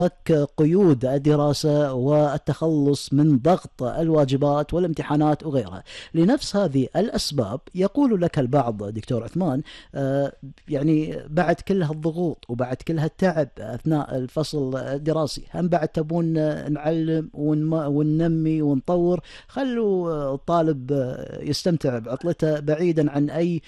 فك قيود الدراسة والتخلص من ضغط الواجبات والامتحانات وغيرها. لنفس هذه الأسباب يقول لك البعض دكتور عثمان، يعني بعد كل هالضغوط وبعد كل هالتعب أثناء الفصل الدراسي، هم بعد تبون نعلم وننمي ونطور؟ خلوا الطالب يستمتع بعطلته بعيدا عن أي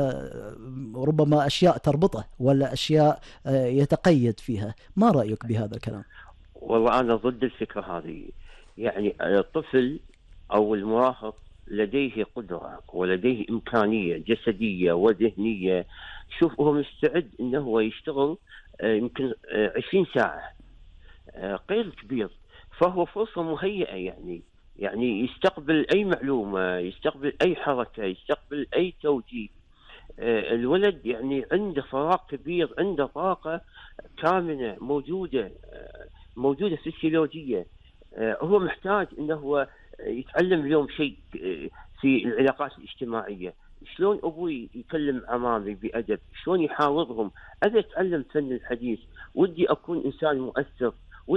ربما أشياء تربطه ولا أشياء يتقيد فيها. ما رأيك بهذا الكلام؟ والله أنا ضد الفكرة هذه. يعني الطفل أو المراهق لديه قدرة ولديه إمكانية جسدية وذهنية. شوف، هو مستعد إنه هو يشتغل يمكن 20 ساعة، قيد كبير. فهو فرصة مهيئة، يعني يستقبل أي معلومة، يستقبل أي حركة، يستقبل أي توجيه. الولد يعني عنده فراغ كبير، عنده طاقة كامنة موجودة فسيولوجية. هو محتاج انه هو يتعلم اليوم شيء في العلاقات الاجتماعية. شلون ابوي يكلم امامي بادب، شلون يحاورهم. ابي اتعلم فن الحديث، ودي اكون انسان مؤثر،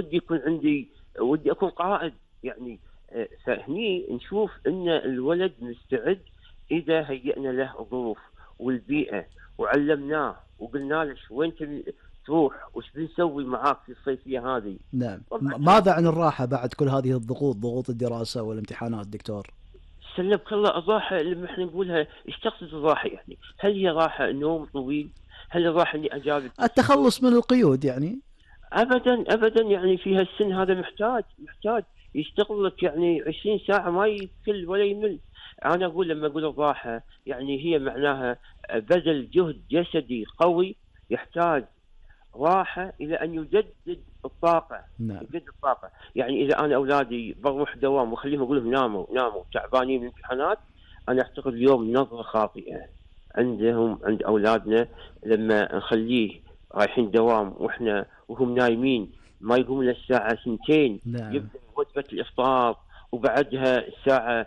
ودي اكون قائد يعني. فهني نشوف ان الولد مستعد اذا هيئنا له الظروف والبيئة وعلمناه وقلنا له وين تبي تروح وش بنسوي معاك في الصيفية هذه. نعم. طبعا ماذا عن الراحة بعد كل هذه الضغوط، ضغوط الدراسة والامتحانات دكتور؟ سلمك الله. الراحة لما احنا نقولها ايش تقصد الراحة؟ يعني هل هي راحة نوم طويل؟ هل الراحة اني اجابل تلفزيون؟ التخلص من القيود يعني. ابدا ابدا. يعني في هالسن هذا محتاج يشتغل لك يعني 20 ساعة ما يكل ولا يمل. انا اقول لما اقول الراحة يعني هي معناها بذل جهد جسدي قوي، يحتاج راحة إلى أن يجدد الطاقة. نعم. يجدد الطاقة. يعني إذا أنا أولادي بروح دوام وخليهم أقول لهم ناموا تعبانين من الامتحانات، أنا أعتقد اليوم نظرة خاطئة عند أولادنا لما نخليه رايحين دوام وهم نايمين، ما يقومون للساعة 2 نعم. يبدأ وجبة الإفطار، وبعدها الساعة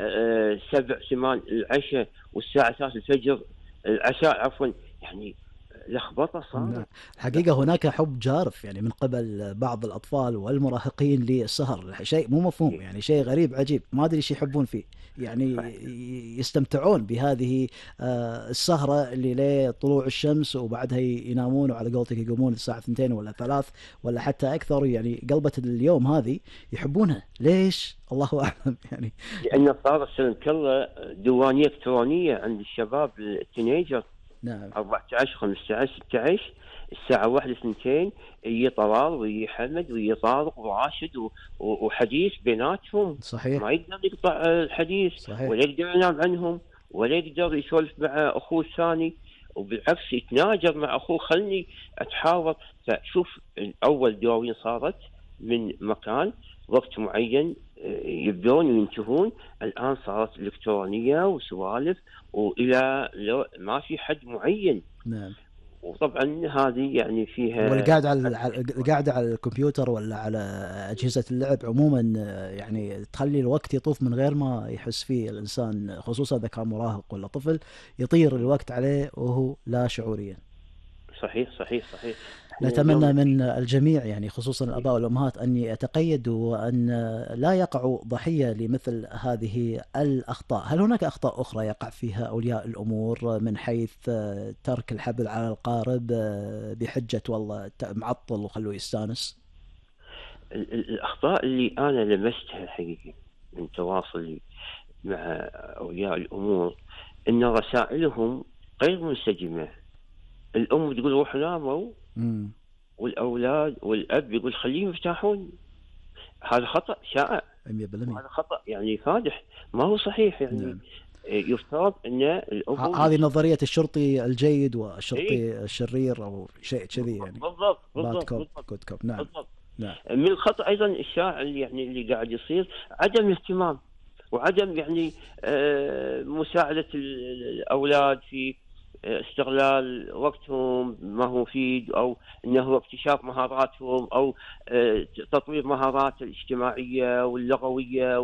7 8 العشاء، والساعة 3 الفجر العشاء عفوا. يعني لخبطة نعم. صارت. الحقيقة هناك حب جارف يعني من قبل بعض الأطفال والمراهقين للسهر، شيء مو مفهوم، يعني شيء غريب عجيب، ما أدري إيش يحبون فيه. يعني يستمتعون بهذه السهرة اللي لطلوع الشمس وبعدها ينامون، وعلى قولتك يقومون الساعة 2 ولا 3 ولا حتى أكثر. يعني قلبة اليوم هذه يحبونها، ليش؟ الله أعلم يعني. لأن صار السنة كلها دوانية إلكترونية عند الشباب التينيجر. نعم. 14 15 16 الساعة 1 2 يجي طلال ويجي حمد ويجي طارق وراشد وحديث بيناتهم. صحيح. ما يقدر يقطع الحديث، صحيح. ولا يقدر ينام عنهم، ولا يقدر يسولف مع أخوه الثاني، وبالعكس يتناجر مع أخوه خلني أتحاور. فشوف، الأول دواوين صارت من مكان وقت معين يبدون وينتهون، الآن صارت إلكترونية وسوالف وإلى ما في حد معين. نعم. وطبعا هذه يعني فيها والقاعد القاعدة على الكمبيوتر ولا على أجهزة اللعب عموما، يعني تخلي الوقت يطوف من غير ما يحس فيه الإنسان، خصوصا إذا كان مراهق ولا طفل، يطير الوقت عليه وهو لا شعوريا. صحيح صحيح صحيح. احنا اليوم نتمنى من الجميع يعني خصوصا الآباء والأمهات أن يتقيدوا وأن لا يقعوا ضحية لمثل هذه الأخطاء. هل هناك أخطاء أخرى يقع فيها أولياء الأمور من حيث ترك الحبل على القارب بحجة والله معطل وخلوه يستانس؟ الأخطاء اللي أنا لمستها حقيقي من تواصلي مع أولياء الأمور إن رسائلهم غير منسجمة. الأم تقول روحوا ناموا، والأولاد والأب يقول خليهم يرتاحون. هذا خطأ شائع، 100%. هذا خطأ يعني فادح، ما هو صحيح يعني. نعم. يفترض أن الأبو هذه نظرية الشرطي الجيد والشرطي إيه؟ الشرير أو شيء كذي يعني. بالضبط باد بالضبط كوب بالضبط جود كوب. نعم. بالضبط. نعم. من الخطأ أيضا الشائع اللي قاعد يصير عدم الاهتمام، وعدم يعني مساعدة الأولاد في استغلال وقتهم ما هو مفيد، أو أنه اكتشاف مهاراتهم، أو تطوير مهارات الاجتماعية واللغوية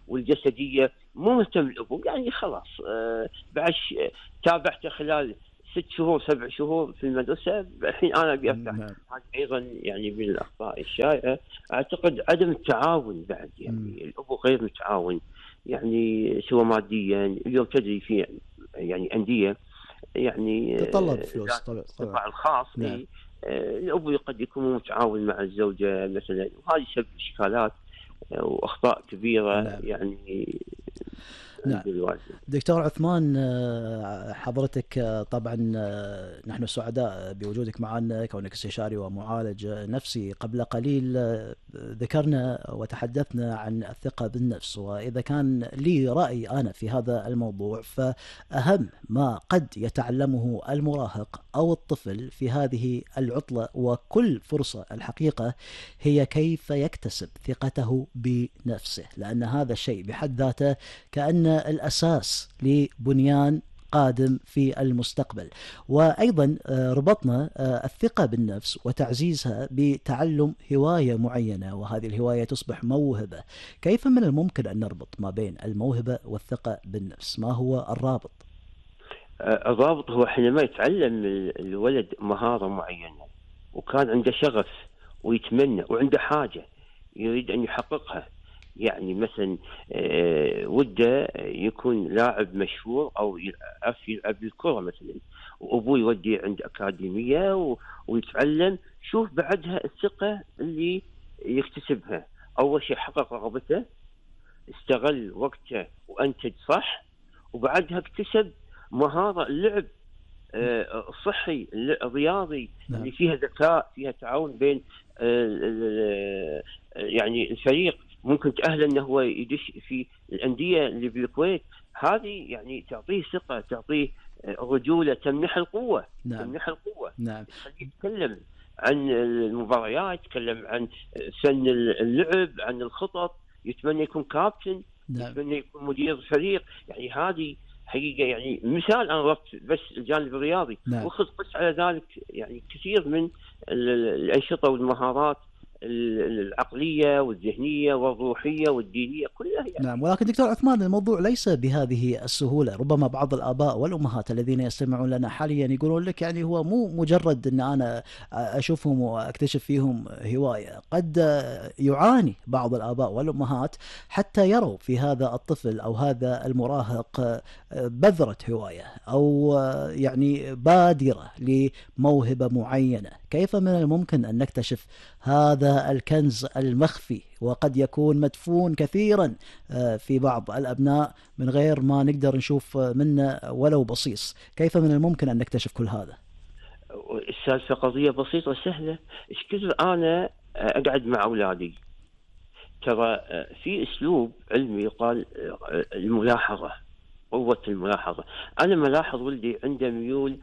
والجسدية. مو مهتم الأبو، يعني خلاص بعد تابعته خلال 6 شهور 7 شهور في المدرسة، الحين أنا أبي أفتح. نعم. هذا أيضا يعني من الأخطاء الشائعة. أعتقد عدم التعاون بعد، يعني الأبو غير متعاون، يعني سوى ماديا. اليوم تدري في يعني أندية يعني تطلب فلوس القطاع الخاص. نعم. الأبو قد يكون متعاون مع الزوجة مثلا، وهذه سبب إشكالات وأخطاء كبيرة. نعم. يعني نعم. دكتور عثمان، حضرتك طبعا نحن سعداء بوجودك معنا كونك استشاري ومعالج نفسي. قبل قليل ذكرنا وتحدثنا عن الثقة بالنفس، وإذا كان لي رأي أنا في هذا الموضوع، فأهم ما قد يتعلمه المراهق أو الطفل في هذه العطلة وكل فرصة الحقيقة هي كيف يكتسب ثقته بنفسه، لأن هذا الشيء بحد ذاته كأن الأساس لبنيان قادم في المستقبل. وأيضا ربطنا الثقة بالنفس وتعزيزها بتعلم هواية معينة، وهذه الهواية تصبح موهبة. كيف من الممكن أن نربط ما بين الموهبة والثقة بالنفس؟ ما هو الرابط؟ الرابط هو حينما يتعلم الولد مهارة معينة وكان عنده شغف ويتمنى وعنده حاجة يريد أن يحققها. يعني مثلا وده يكون لاعب مشهور أو يلعب الكرة مثلا، وأبوه يودي عند أكاديمية ويتعلم. شوف بعدها الثقة اللي يكتسبها. أول شيء حقق رغبته، استغل وقته وأنتج صح، وبعدها اكتسب مهارة اللعب الصحي الرياضي. نعم. اللي فيها ذكاء، فيها تعاون بين يعني الفريق. ممكن تأهل أنه هو يدش في الأندية اللي بالكويت. هذه يعني تعطيه ثقة، تعطيه رجولة، تمنح القوة. نعم. تمنح القوة. نعم. يتكلم عن المباريات، يتكلم عن فن اللعب، عن الخطط. يتمنى يكون كابتن. نعم. يتمنى يكون مدير فريق. يعني هذه حقيقة يعني مثال. أنا ربط بس الجانب الرياضي. نعم. وخذ قس على ذلك يعني كثير من الأنشطة والمهارات العقلية والذهنية والروحية والدينية كلها يعني. نعم. ولكن دكتور عثمان، الموضوع ليس بهذه السهولة. ربما بعض الآباء والأمهات الذين يستمعون لنا حاليا يقولون لك يعني هو مو مجرد أن أنا أشوفهم وأكتشف فيهم هواية. قد يعاني بعض الآباء والأمهات حتى يروا في هذا الطفل أو هذا المراهق بذرة هواية أو يعني بادرة لموهبة معينة. كيف من الممكن أن نكتشف هذا الكنز المخفي وقد يكون مدفون كثيرا في بعض الأبناء من غير ما نقدر نشوف منه ولو بصيص؟ كيف من الممكن أن نكتشف كل هذا؟ السالفة قضية بسيطة سهلة. إيش كثر أنا أقعد مع أولادي، ترى في أسلوب علمي يقال الملاحظة، قوة الملاحظة. أنا ملاحظ ولدي عنده ميول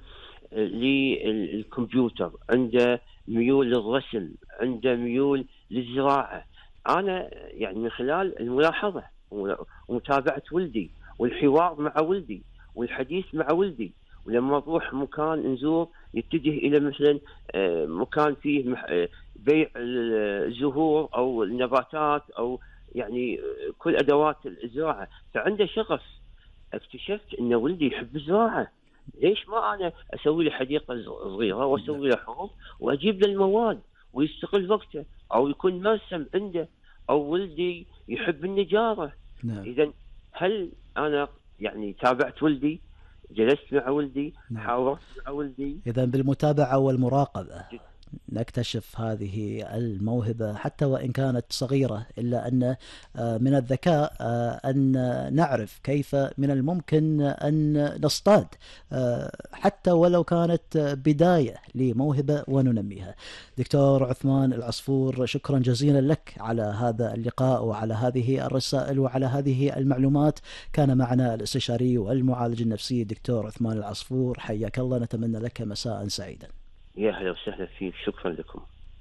للكمبيوتر، عنده ميول للرسم، عنده ميول للزراعة. أنا يعني من خلال الملاحظة ومتابعة ولدي والحوار مع ولدي والحديث مع ولدي، ولما نروح مكان نزور يتجه إلى مثلا مكان فيه بيع الزهور أو النباتات أو يعني كل أدوات الزراعة، فعنده شغف. اكتشفت أن ولدي يحب الزراعة. ليش ما أنا أسوي له حديقة صغيرة وأسوي له حوض وأجيب له المواد ويستغل وقته، أو يكون مرسم عنده، أو ولدي يحب النجارة. نعم. إذن هل أنا يعني تابعت ولدي، جلست مع ولدي، نعم. حاورت مع ولدي؟ إذن بالمتابعة والمراقبة نكتشف هذه الموهبة حتى وإن كانت صغيرة، إلا أن من الذكاء أن نعرف كيف من الممكن أن نصطاد حتى ولو كانت بداية لموهبة وننميها. دكتور عثمان العصفور، شكرا جزيلا لك على هذا اللقاء وعلى هذه الرسائل وعلى هذه المعلومات. كان معنا الاستشاري والمعالج النفسي دكتور عثمان العصفور، حياك الله، نتمنى لك مساء سعيدا. يا هلا وسهلا فيك، شكرا لكم.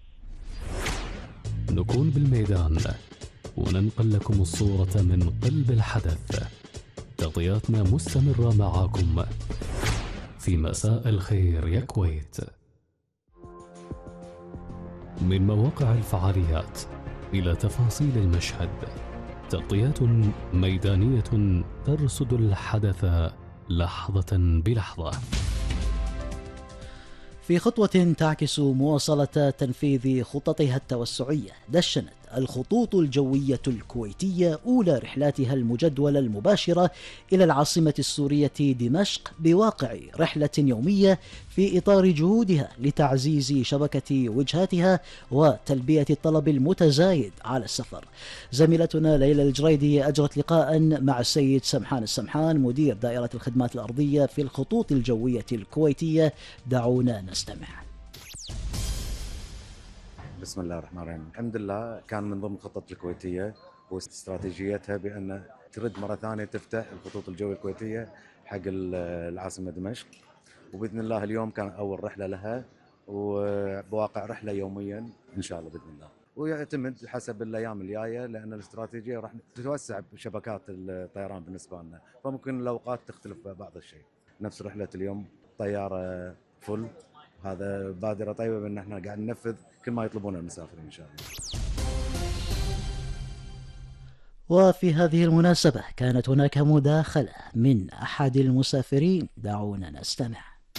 نكون بالميدان وننقل لكم الصورة من قلب الحدث. تغطياتنا مستمرة معاكم في مساء الخير يا كويت. من مواقع الفعاليات إلى تفاصيل المشهد، تغطيات ميدانية ترصد الحدث لحظة بلحظة. في خطوة تعكس مواصلة تنفيذ خططها التوسعية، دشنت الخطوط الجوية الكويتية أولى رحلاتها المجدولة المباشرة إلى العاصمة السورية دمشق، بواقع رحلة يومية في إطار جهودها لتعزيز شبكة وجهاتها وتلبية الطلب المتزايد على السفر. زميلتنا ليلى الجريدي أجرت لقاء مع السيد سمحان السمحان مدير دائرة الخدمات الأرضية في الخطوط الجوية الكويتية. دعونا نستمع. بسم الله الرحمن الرحيم. الحمد لله كان من ضمن الخطط الكويتية واستراتيجيتها بأن ترد مرة ثانية تفتح الخطوط الجوية الكويتية حق العاصمة دمشق، وبإذن الله اليوم كان أول رحلة لها، وبواقع رحلة يوميا إن شاء الله بإذن الله، ويعتمد حسب الأيام الجاية لأن الاستراتيجية راح تتوسع بشبكات الطيران بالنسبة لنا، فممكن الأوقات تختلف بعض الشيء. نفس رحلة اليوم طيارة فل، هذا بادرة طيبة بأن احنا قاعد ننفذ كل ما يطلبونه المسافرين إن شاء الله. وفي هذه المناسبة كانت هناك مداخلة من أحد المسافرين. دعونا نستمع.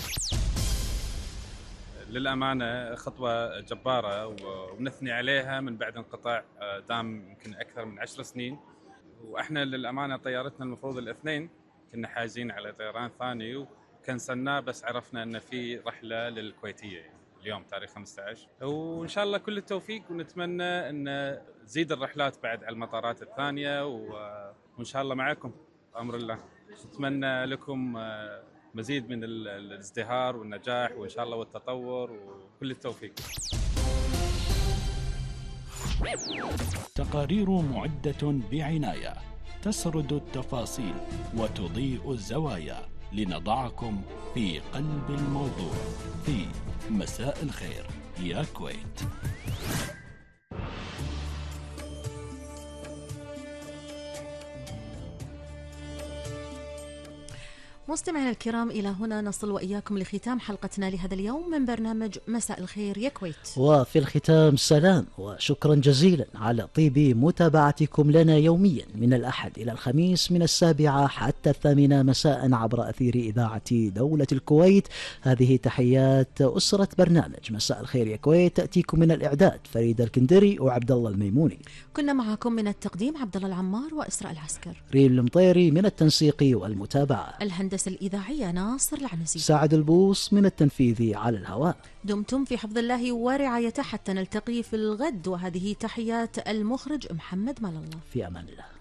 للأمانة خطوة جبارة ونثني عليها من بعد انقطاع دام يمكن أكثر من 10 سنين، وإحنا للأمانة طيارتنا المفروض الاثنين كنا حاجزين على طيران ثاني وكنسلناه، بس عرفنا أن في رحلة للكويتية اليوم تاريخ 15، وإن شاء الله كل التوفيق، ونتمنى أن تزيد الرحلات بعد على المطارات الثانية، وإن شاء الله معكم بأمر الله. نتمنى لكم مزيد من الازدهار والنجاح وإن شاء الله والتطور وكل التوفيق. تقارير معدة بعناية تسرد التفاصيل وتضيء الزوايا لنضعكم في قلب الموضوع في مساء الخير يا كويت. مستمعينا الكرام، إلى هنا نصل وإياكم لختام حلقتنا لهذا اليوم من برنامج مساء الخير يا كويت. وفي الختام سلام وشكرا جزيلا على طيب متابعتكم لنا يوميا من الأحد إلى الخميس من 7 حتى 8 مساء عبر أثير إذاعة دولة الكويت. هذه تحيات أسرة برنامج مساء الخير يا كويت، تأتيكم من الإعداد فريد الكندري وعبد الله الميموني. كنا معكم من التقديم عبد الله العمار وإسراء العسكر. ريم المطيري من التنسيق والمتابعة. الهندسة الإذاعية ناصر العنزي. سعد البوص من التنفيذ على الهواء. دمتم في حفظ الله ورعايته حتى نلتقي في الغد، وهذه تحيات المخرج محمد مال الله. في أمان الله.